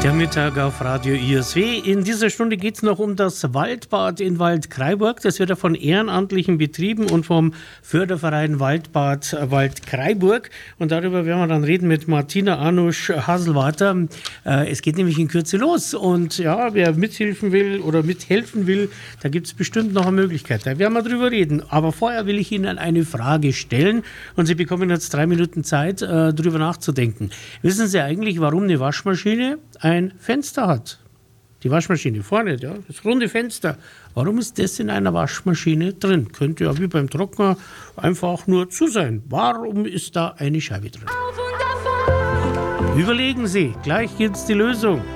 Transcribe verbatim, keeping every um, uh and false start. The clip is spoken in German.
Der Mittag auf Radio I S W. In dieser Stunde geht es noch um das Waldbad in Waldkraiburg. Das wird ja von Ehrenamtlichen betrieben und vom Förderverein Waldbad Waldkraiburg. Und darüber werden wir dann reden mit Martina Anusch-Haselwater. Äh, es geht nämlich in Kürze los. Und ja, wer mithelfen will oder mithelfen will, da gibt es bestimmt noch eine Möglichkeit. Da werden wir drüber reden. Aber vorher will ich Ihnen eine Frage stellen. Und Sie bekommen jetzt drei Minuten Zeit, äh, drüber nachzudenken. Wissen Sie eigentlich, warum eine Waschmaschine ein Fenster hat? Die Waschmaschine vorne, ja, das runde Fenster. Warum ist das in einer Waschmaschine drin? Könnte ja wie beim Trockner einfach nur zu sein. Warum ist da eine Scheibe drin? Überlegen Sie, gleich gibt's die Lösung.